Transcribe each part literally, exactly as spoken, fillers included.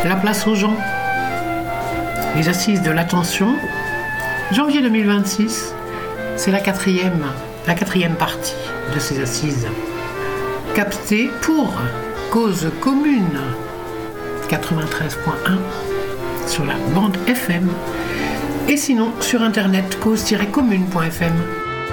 La place aux gens. Les assises de l'attention. Janvier deux mille vingt-six, c'est la quatrième, la quatrième partie de ces assises. Captée pour Cause Commune quatre-vingt-treize point un sur la bande F M et sinon sur internet cause tiret commune point f m.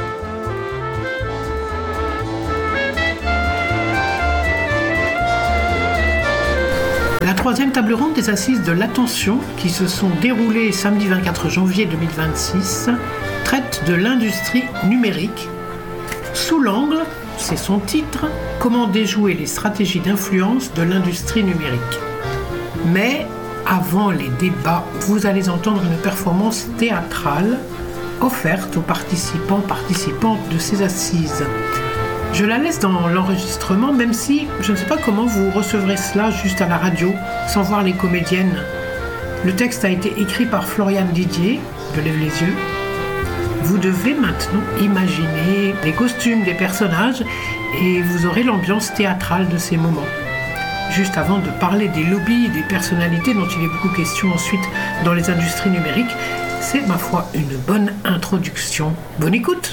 La troisième table ronde des assises de l'attention qui se sont déroulées samedi vingt-quatre janvier deux mille vingt-six traite de l'industrie numérique sous l'angle, c'est son titre, comment déjouer les stratégies d'influence de l'industrie numérique. Mais avant les débats, vous allez entendre une performance théâtrale offerte aux participants participantes de ces assises. Je la laisse dans l'enregistrement, même si je ne sais pas comment vous recevrez cela juste à la radio, sans voir les comédiennes. Le texte a été écrit par Floriane Didier, de Lève les yeux. Vous devez maintenant imaginer les costumes des personnages et vous aurez l'ambiance théâtrale de ces moments. Juste avant de parler des lobbies et des personnalités dont il est beaucoup question ensuite dans les industries numériques, c'est ma foi une bonne introduction. Bonne écoute!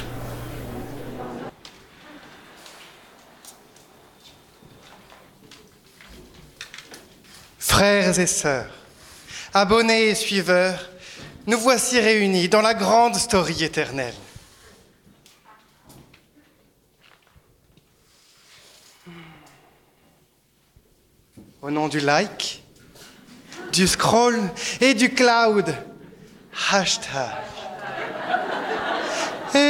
Frères et sœurs, abonnés et suiveurs, nous voici réunis dans la grande story éternelle. Au nom du like, du scroll et du cloud, hashtag